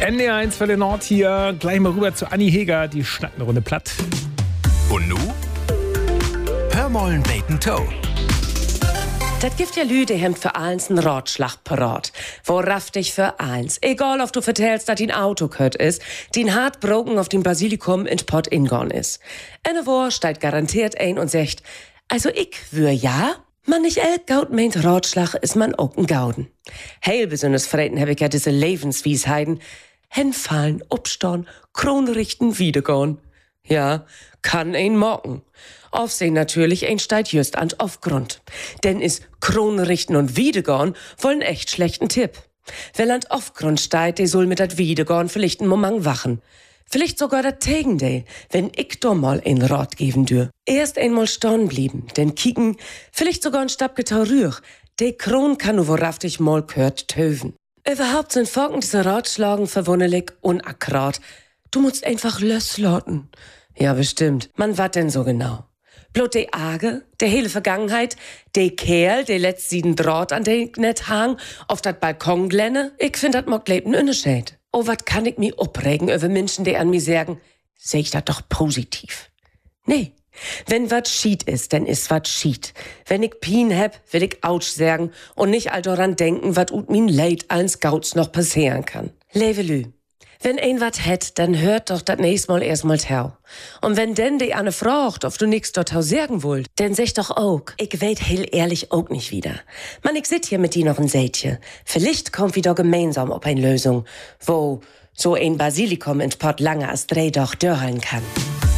NDR1 für den Nord hier. Gleich mal rüber zu Anni Heger. Die schnackt eine Runde platt. Und nu? Hör mollen beten Toe. Das gibt ja Lüde hemmt für eins ein Ratschlag parat. Worauf dich für eins. Egal, ob du vertellst, dass dein Auto kött ist, den hart broken auf dem Basilikum in Pott ingon ist. Eine Woche steigt garantiert ein und sagt, also ich wür ja, man nicht elk Gaut meint Ratschlag ist man auch ein Gauden. Heil besonders Freten hab ich ja diese Lebenswiesheiten. Hinfallen, upstorn, Kronrichten, wiedergorn. Ja, kann ein mocken. Aufsehen natürlich ein steigt just an Aufgrund. Denn is Kronrichten und Wiedergorn wollen echt schlechten Tipp. Wer an Aufgrund steigt, der soll mit dat Wiedergorn vielleicht einen Moment wachen. Vielleicht sogar dat Tegendale, wenn ich doch mal ein Rat geben dür. Erst einmal storn blieben, denn kicken, vielleicht sogar ein Stabgetau rühr. De Kron kann nu worauf dich mal gehört töven. Überhaupt sind folgende Ratschlagen verwunderlich unakkurat. Du musst einfach löslauten. Ja, bestimmt. Man wat denn so genau? Blut de Arge, der hele Vergangenheit, de Kerl, der letzt sieden Draht an de net hang, auf dat Balkon glenne, ich find dat mock lebten Unterschied. Oh, wat kann ich mi opregen über Menschen, die an mi sagen, seh ich dat doch positiv. Nee, wenn wat schied ist, dann ist wat schied. Wenn ich Pien heb, will ich Autsch sagen und nicht all daran denken, wat ut min Leid als Gauts noch passieren kann. Levelü. Wenn ein wat het, dann hört doch dat nächst Mal erstmal tau. Und wenn denn die Anne fragt, ob du nix dort tau sagen wollt, dann sag doch auch, ich weet heel ehrlich auch nicht wieder. Man, ich sit hier mit die noch ein Sätje. Vielleicht kommt wieder gemeinsam op ein Lösung, wo so ein Basilikum in Pott lange als Dreh doch dörren kann.